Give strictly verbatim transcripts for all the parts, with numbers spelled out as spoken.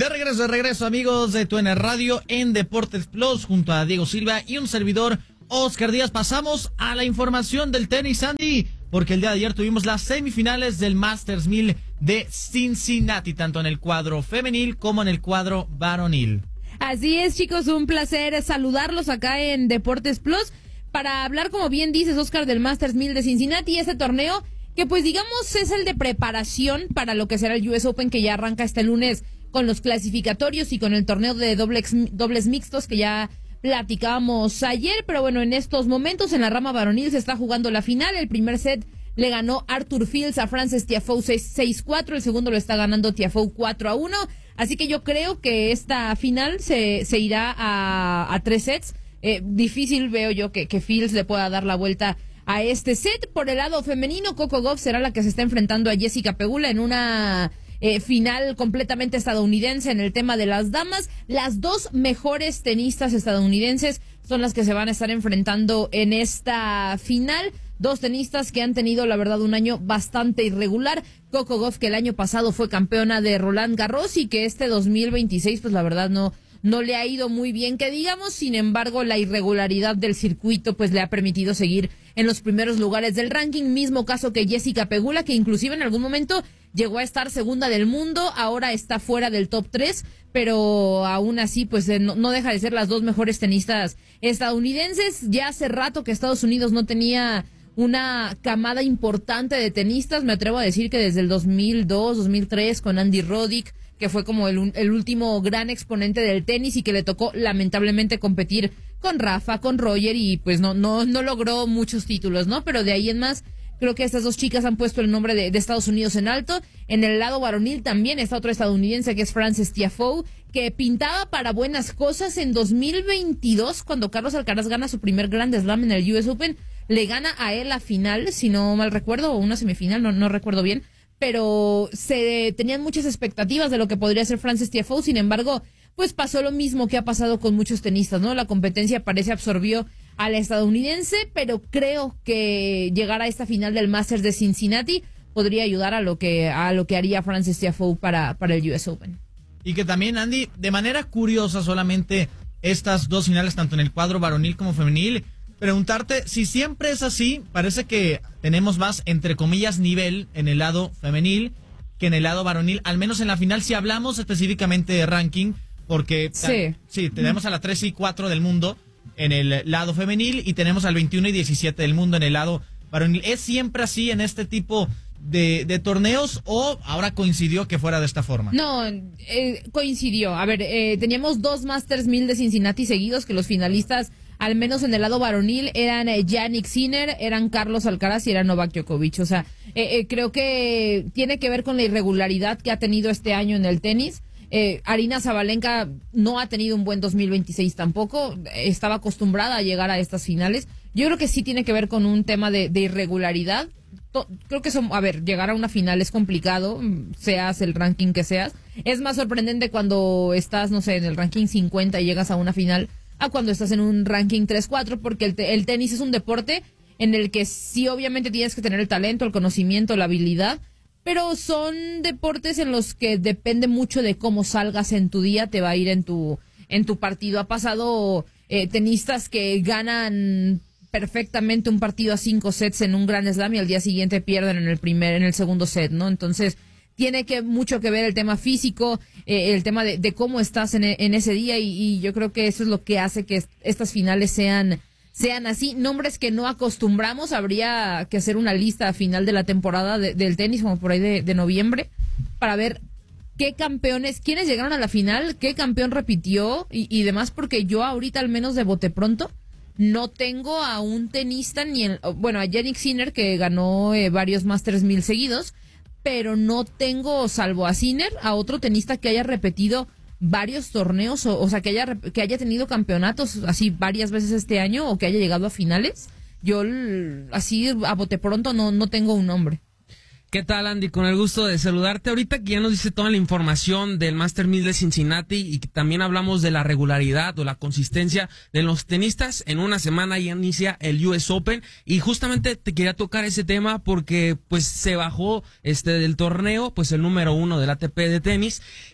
De regreso, de regreso, amigos de Tu N Radio en Deportes Plus, junto a Diego Silva y un servidor, Oscar Díaz. Pasamos a la información del tenis, Andy, porque el día de ayer tuvimos las semifinales del Masters mil de Cincinnati, tanto en el cuadro femenil como en el cuadro varonil. Así es, chicos, un placer saludarlos acá en Deportes Plus para hablar, como bien dices, Oscar, del Masters mil de Cincinnati, ese torneo que pues digamos es el de preparación para lo que será el U S Open, que ya arranca este lunes con los clasificatorios y con el torneo de dobles, dobles mixtos que ya platicábamos ayer. Pero bueno, en estos momentos en la rama varonil se está jugando la final. El primer set le ganó Arthur Fields a Frances Tiafoe seis cuatro, el segundo lo está ganando Tiafoe cuatro a uno, así que yo creo que esta final se, se irá a, a tres sets. Eh, difícil veo yo que, que Fields le pueda dar la vuelta a este set. Por el lado femenino, Coco Gauff será la que se está enfrentando a Jessica Pegula en una eh, final completamente estadounidense en el tema de las damas. Las dos mejores tenistas estadounidenses son las que se van a estar enfrentando en esta final. Dos tenistas que han tenido, la verdad, un año bastante irregular. Coco Gauff, que el año pasado fue campeona de Roland Garros y que este dos mil veintiséis, pues la verdad no no le ha ido muy bien, que digamos. Sin embargo, la irregularidad del circuito pues le ha permitido seguir en los primeros lugares del ranking. Mismo caso que Jessica Pegula, que inclusive en algún momento llegó a estar segunda del mundo, ahora está fuera del top tres, pero aún así pues no, no deja de ser las dos mejores tenistas estadounidenses. Ya hace rato que Estados Unidos no tenía una camada importante de tenistas, me atrevo a decir que desde el dos mil dos, dos mil tres con Andy Roddick, que fue como el, el último gran exponente del tenis y que le tocó lamentablemente competir con Rafa, con Roger, y pues no no no logró muchos títulos, ¿no? Pero de ahí en más, creo que estas dos chicas han puesto el nombre de, de Estados Unidos en alto. En el lado varonil también está otra estadounidense, que es Frances Tiafoe, que pintaba para buenas cosas en dos mil veintidós, cuando Carlos Alcaraz gana su primer Grand Slam en el U S Open. Le gana a él la final, si no mal recuerdo, o una semifinal, no, no recuerdo bien, pero se tenían muchas expectativas de lo que podría ser Frances Tiafoe. Sin embargo, pues pasó lo mismo que ha pasado con muchos tenistas, ¿no? La competencia parece absorbió a la estadounidense, pero creo que llegar a esta final del Masters de Cincinnati podría ayudar a lo que a lo que haría Frances Tiafoe para, para el U S Open. Y que también, Andy, de manera curiosa, solamente estas dos finales, tanto en el cuadro varonil como femenil, preguntarte si siempre es así. Parece que tenemos más, entre comillas, nivel en el lado femenil que en el lado varonil, al menos en la final, si hablamos específicamente de ranking, porque sí, sí tenemos a la tres y cuatro del mundo en el lado femenil y tenemos al veintiuno y diecisiete del mundo en el lado varonil. ¿Es siempre así en este tipo de, de torneos o ahora coincidió que fuera de esta forma? No, eh, coincidió. A ver, eh, teníamos dos Masters mil de Cincinnati seguidos, que los finalistas, al menos en el lado varonil, eran eh, Jannik Sinner, eran Carlos Alcaraz y era Novak Djokovic. O sea, eh, eh, creo que tiene que ver con la irregularidad que ha tenido este año en el tenis. Eh, Aryna Sabalenka no ha tenido un buen dos mil veintiséis tampoco, estaba acostumbrada a llegar a estas finales. Yo creo que sí tiene que ver con un tema de, de irregularidad. To- creo que son, a ver, llegar a una final es complicado, seas el ranking que seas. Es más sorprendente cuando estás, no sé, en el ranking cincuenta y llegas a una final, a cuando estás en un ranking tres cuatro, porque el, te- el tenis es un deporte en el que sí obviamente tienes que tener el talento, el conocimiento, la habilidad, pero son deportes en los que depende mucho de cómo salgas en tu día, te va a ir en tu en tu partido. Ha pasado eh, tenistas que ganan perfectamente un partido a cinco sets en un Grand Slam y al día siguiente pierden en el primer, en el segundo set, ¿no? Entonces tiene que mucho que ver el tema físico, eh, el tema de, de cómo estás en, en ese día, y, y yo creo que eso es lo que hace que est- estas finales sean sean así. Nombres que no acostumbramos, habría que hacer una lista a final de la temporada de, del tenis, como por ahí de, de noviembre, para ver qué campeones, quiénes llegaron a la final, qué campeón repitió y, y demás, porque yo ahorita, al menos de bote pronto, no tengo a un tenista, ni en, bueno, a Jannik Sinner, que ganó eh, varios Masters mil seguidos, pero no tengo, salvo a Sinner, a otro tenista que haya repetido varios torneos, o, o sea, que haya que haya tenido campeonatos así varias veces este año, o que haya llegado a finales. Yo l- así a bote pronto no no tengo un nombre. ¿Qué tal, Andy? Con el gusto de saludarte. Ahorita que ya nos dice toda la información del Master mil de Cincinnati y que también hablamos de la regularidad o la consistencia de los tenistas, en una semana ya inicia el U S Open y justamente te quería tocar ese tema porque pues se bajó este del torneo pues el número uno del A T P de tenis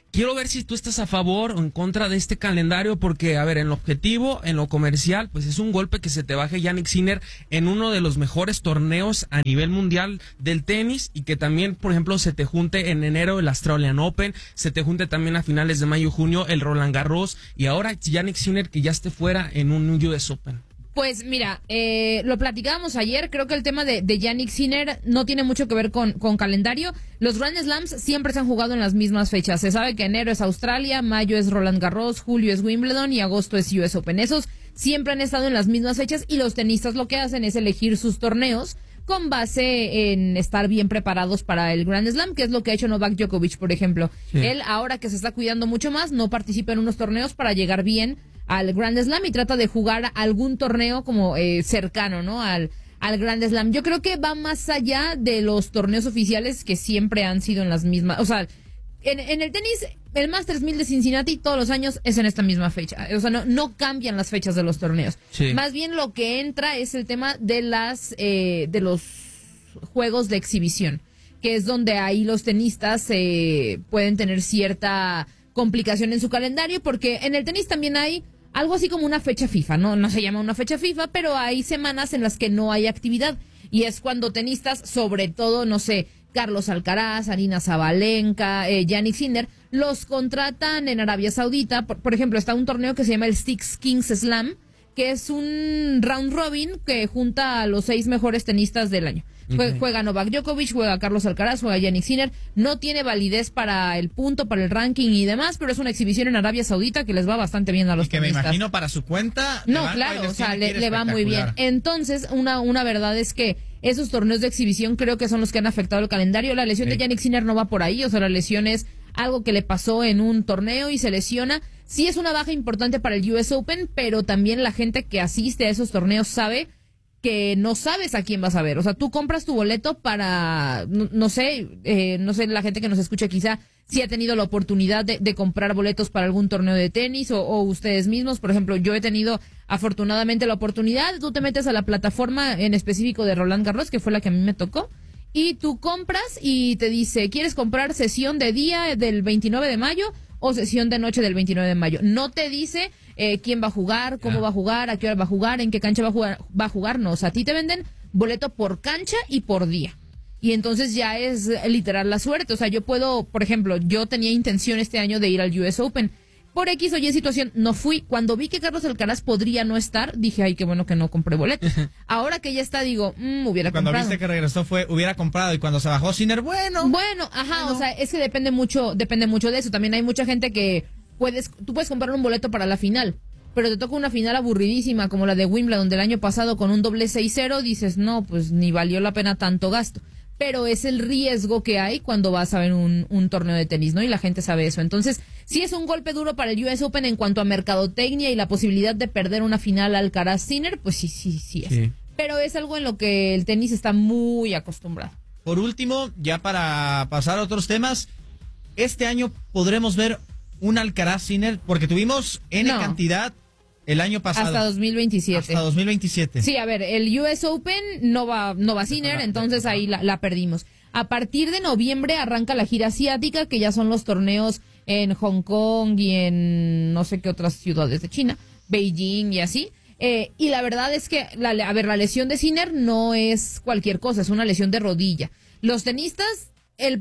quiero ver si tú estás a favor o en contra de este calendario, porque, a ver, en lo objetivo, en lo comercial, pues es un golpe que se te baje Jannik Sinner en uno de los mejores torneos a nivel mundial del tenis, y que también, por ejemplo, se te junte en enero el Australian Open, se te junte también a finales de mayo y junio el Roland Garros, y ahora Jannik Sinner que ya esté fuera en un U S Open. Pues mira, eh, lo platicábamos ayer, creo que el tema de, de Jannik Sinner no tiene mucho que ver con, con calendario. Los Grand Slams siempre se han jugado en las mismas fechas. Se sabe que enero es Australia, mayo es Roland Garros, julio es Wimbledon y agosto es U S Open. Esos siempre han estado en las mismas fechas, y los tenistas lo que hacen es elegir sus torneos con base en estar bien preparados para el Grand Slam, que es lo que ha hecho Novak Djokovic, por ejemplo. Sí. Él, ahora que se está cuidando mucho más, no participa en unos torneos para llegar bien al Grand Slam y trata de jugar algún torneo como eh, cercano, ¿no? Al, al Grand Slam. Yo creo que va más allá de los torneos oficiales que siempre han sido en las mismas, o sea, en, en el tenis, el Masters mil de Cincinnati todos los años es en esta misma fecha. O sea, no, no cambian las fechas de los torneos. Sí. Más bien lo que entra es el tema de las, eh, de los juegos de exhibición, que es donde ahí los tenistas eh, pueden tener cierta complicación en su calendario, porque en el tenis también hay algo así como una fecha FIFA, ¿no? No se llama una fecha FIFA, pero hay semanas en las que no hay actividad. Y es cuando tenistas, sobre todo, no sé, Carlos Alcaraz, Aryna Sabalenka, eh, Jannik Sinner, los contratan en Arabia Saudita. Por, por ejemplo, está un torneo que se llama el Six Kings Slam, que es un round robin que junta a los seis mejores tenistas del año. Okay. Juega Novak Djokovic, juega Carlos Alcaraz, juega Jannik Sinner. No tiene validez para el punto, para el ranking y demás, pero es una exhibición en Arabia Saudita que les va bastante bien a los y que tenistas. Me imagino para su cuenta. No, claro, o sea, le, le va muy bien. Entonces, una, una verdad es que esos torneos de exhibición creo que son los que han afectado el calendario. La lesión sí. de Jannik Sinner no va por ahí, o sea, la lesión es algo que le pasó en un torneo y se lesiona. Sí es una baja importante para el U S Open, pero también la gente que asiste a esos torneos sabe que no sabes a quién vas a ver. O sea, tú compras tu boleto para, no, no sé, eh, no sé, la gente que nos escucha quizá si ha tenido la oportunidad de, de comprar boletos para algún torneo de tenis o, o ustedes mismos. Por ejemplo, yo he tenido afortunadamente la oportunidad. Tú te metes a la plataforma en específico de Roland Garros, que fue la que a mí me tocó, y tú compras y te dice, ¿quieres comprar sesión de día del veintinueve de mayo o sesión de noche del veintinueve de mayo? No te dice eh, quién va a jugar, cómo yeah. va a jugar, a qué hora va a jugar, en qué cancha va a jugar, va a jugar. No, o sea, a ti te venden boleto por cancha y por día. Y entonces ya es literal la suerte. O sea, yo puedo, por ejemplo, yo tenía intención este año de ir al U S Open. Por X o Y situación no fui. Cuando vi que Carlos Alcaraz podría no estar, dije, ay, qué bueno que no compré boletos. Ahora que ya está, digo, mmm, hubiera cuando comprado. Cuando viste que regresó fue, hubiera comprado, y cuando se bajó Sinner, bueno. Bueno, ajá, bueno. O sea, es que depende mucho, depende mucho de eso. También hay mucha gente que puedes, tú puedes comprar un boleto para la final, pero te toca una final aburridísima como la de Wimbledon del año pasado con un doble seis cero, dices, no, pues ni valió la pena tanto gasto. Pero es el riesgo que hay cuando vas a ver un, un torneo de tenis, ¿no? Y la gente sabe eso. Entonces, sí es un golpe duro para el U S Open en cuanto a mercadotecnia y la posibilidad de perder una final Alcaraz-Sinner, pues sí, sí, sí es. Sí. Pero es algo en lo que el tenis está muy acostumbrado. Por último, ya para pasar a otros temas, este año podremos ver un Alcaraz-Sinner, porque tuvimos N no. cantidad el año pasado. Hasta dos mil veintisiete. Hasta dos mil veintisiete. Sí, a ver, el U S Open no va, no va Sinner, entonces ahí la, la perdimos. A partir de noviembre arranca la gira asiática, que ya son los torneos en Hong Kong y en no sé qué otras ciudades de China, Beijing y así. Eh, y la verdad es que, la, a ver, la lesión de Sinner no es cualquier cosa, es una lesión de rodilla. Los tenistas, el,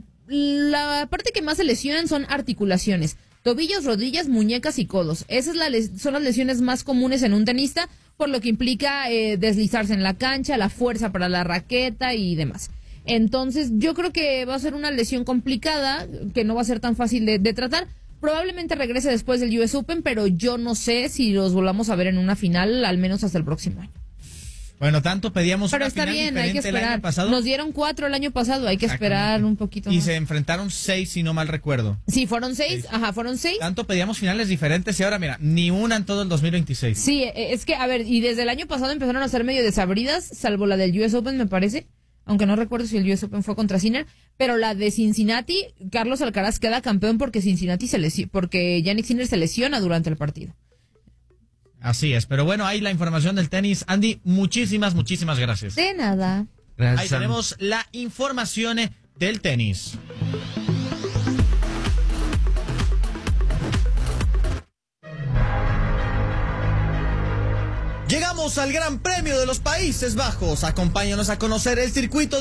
la parte que más se lesionan son articulaciones. Tobillos, rodillas, muñecas y codos. Esas la son las lesiones más comunes en un tenista, por lo que implica eh, deslizarse en la cancha, la fuerza para la raqueta y demás. Entonces, yo creo que va a ser una lesión complicada, que no va a ser tan fácil de, de tratar. Probablemente regrese después del U S Open, pero yo no sé si los volvamos a ver en una final, al menos hasta el próximo año. Bueno, tanto pedíamos pero una está final bien, diferente hay que esperar. El año pasado. Nos dieron cuatro el año pasado, hay que esperar un poquito y más. Y se enfrentaron seis, si no mal recuerdo. Sí, fueron seis, seis. ajá, fueron seis. Tanto pedíamos finales diferentes y ahora, mira, ni una en todo el dos mil veintiséis. Sí, es que, a ver, y desde el año pasado empezaron a ser medio desabridas, salvo la del U S Open, me parece, aunque no recuerdo si el U S Open fue contra Sinner, pero la de Cincinnati, Carlos Alcaraz queda campeón porque Cincinnati se lesiona, porque Jannik Sinner se lesiona durante el partido. Así es, pero bueno, ahí la información del tenis. Andy, muchísimas, muchísimas gracias. De nada. Gracias. Ahí tenemos la información del tenis. Llegamos al Gran Premio de los Países Bajos. Acompáñanos a conocer el circuito